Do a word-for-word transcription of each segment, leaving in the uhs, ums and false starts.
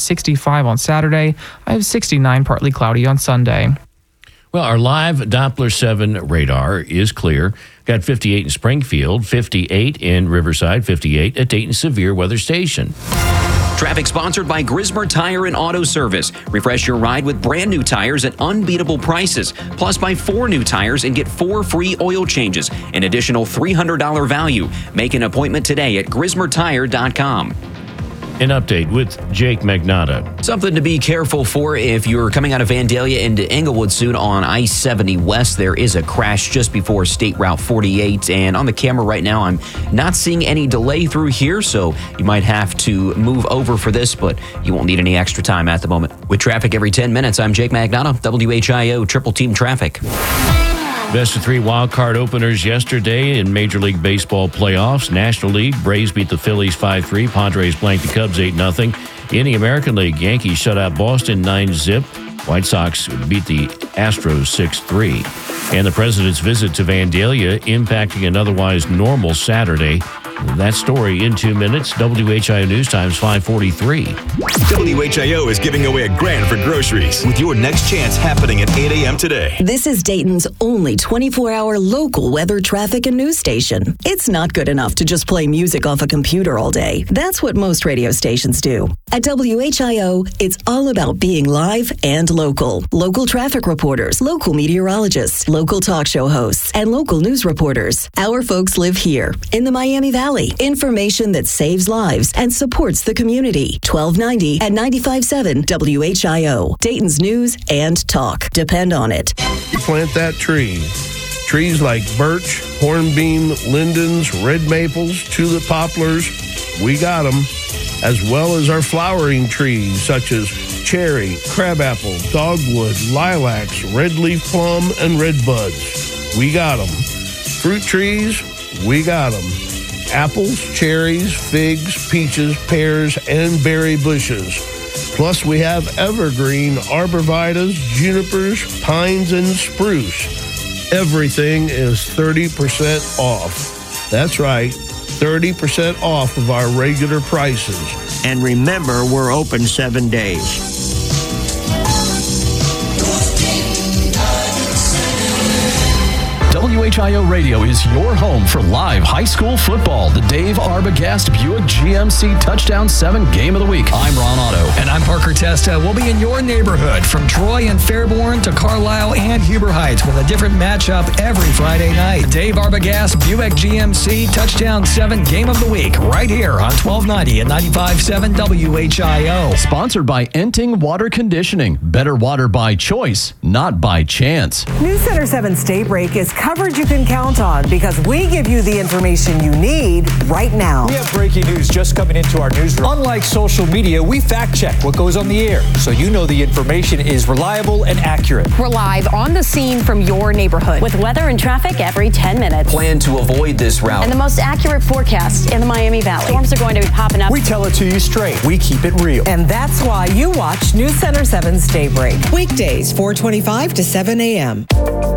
sixty-five on Saturday. I have sixty-nine, partly cloudy on Sunday. Well, our live Doppler seven radar is clear. Got fifty-eight in Springfield, fifty-eight in Riverside, fifty-eight at Dayton Severe Weather Station. Traffic sponsored by Grismer Tire and Auto Service. Refresh your ride with brand new tires at unbeatable prices. Plus, buy four new tires and get four free oil changes. An additional three hundred dollars value. Make an appointment today at grismer tire dot com. An update with Jake Magnotta. Something to be careful for if you're coming out of Vandalia into Englewood soon on I seventy West. There is a crash just before State Route forty-eight, and on the camera right now, I'm not seeing any delay through here, so you might have to move over for this, but you won't need any extra time at the moment. With traffic every ten minutes, I'm Jake Magnotta, W H I O Triple Team Traffic. Best of three wild card openers yesterday in Major League Baseball playoffs. National League, Braves beat the Phillies five three. Padres blanked the Cubs eight nothing. In the American League, Yankees shut out Boston nine zip. White Sox beat the Astros six three. And the president's visit to Vandalia impacting an otherwise normal Saturday. That story in two minutes. W H I O News Times five forty-three. W H I O is giving away a grand for groceries with your next chance happening at eight a.m. today. This is Dayton's only twenty-four hour local weather, traffic, and news station. It's not good enough to just play music off a computer all day. That's what most radio stations do. At W H I O, it's all about being live and local. Local traffic reporters, local meteorologists, local talk show hosts, and local news reporters. Our folks live here in the Miami Valley. Information that saves lives and supports the community. twelve ninety and ninety-five point seven W H I O. Dayton's news and talk. Depend on it. You plant that tree. Trees like birch, hornbeam, lindens, red maples, tulip poplars, we got them. As well as our flowering trees such as cherry, crabapple, dogwood, lilacs, red leaf plum, and red buds. We got them. Fruit trees, we got them. Apples, cherries, figs, peaches, pears, and berry bushes. Plus, we have evergreen arborvitaes, junipers, pines, and spruce. Everything is thirty percent off. That's right, thirty percent off of our regular prices. And remember, we're open seven days. W H I O Radio is your home for live high school football. The Dave Arbogast Buick G M C Touchdown seven Game of the Week. I'm Ron Otto. And I'm Parker Testa. We'll be in your neighborhood from Troy and Fairborn to Carlisle and Huber Heights with a different matchup every Friday night. Dave Arbogast Buick G M C Touchdown seven Game of the Week right here on twelve ninety and ninety-five point seven W H I O. Sponsored by Enting Water Conditioning. Better water by choice, not by chance. News Center seven's Daybreak is coverage you can count on because we give you the information you need right now. We have breaking news just coming into our newsroom. Unlike social media, we fact check what goes on the air so you know the information is reliable and accurate. We're live on the scene from your neighborhood with weather and traffic every ten minutes. Plan to avoid this route. And the most accurate forecast in the Miami Valley. Storms are going to be popping up. We tell it to you straight. We keep it real. And that's why you watch News Center seven's Daybreak. Weekdays, four twenty-five to seven a.m.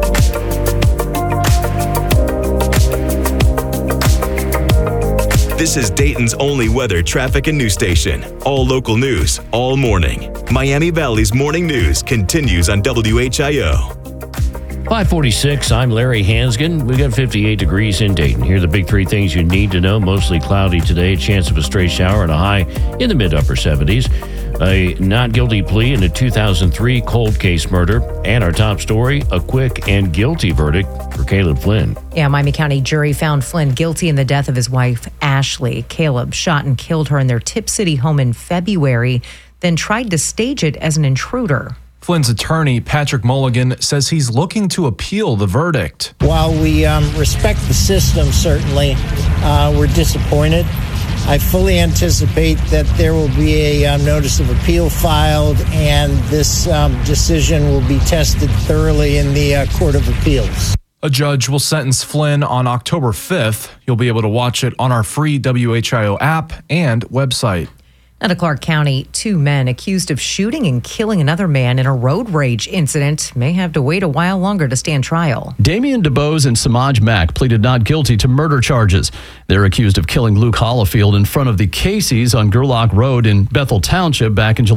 This is Dayton's only weather, traffic, and news station. All local news, all morning. Miami Valley's morning news continues on W H I O. five forty-six, I'm Larry Hansgen. We got fifty-eight degrees in Dayton. Here are the big three things you need to know. Mostly cloudy today, chance of a stray shower and a high in the mid-upper seventies. A not guilty plea in a two thousand three cold case murder. And our top story, a quick and guilty verdict for Caleb Flynn. Yeah, Miami County jury found Flynn guilty in the death of his wife, Ashley. Caleb shot and killed her in their Tip City home in February, then tried to stage it as an intruder. Flynn's attorney, Patrick Mulligan, says he's looking to appeal the verdict. While we um, respect the system, certainly, uh, we're disappointed. I fully anticipate that there will be a um, notice of appeal filed, and this um, decision will be tested thoroughly in the uh, Court of Appeals. A judge will sentence Flynn on October fifth. You'll be able to watch it on our free W H I O app and website. Now to Clark County, two men accused of shooting and killing another man in a road rage incident may have to wait a while longer to stand trial. Damian DeBose and Samaj Mack pleaded not guilty to murder charges. They're accused of killing Luke Hollifield in front of the Casey's on Gerlach Road in Bethel Township back in July.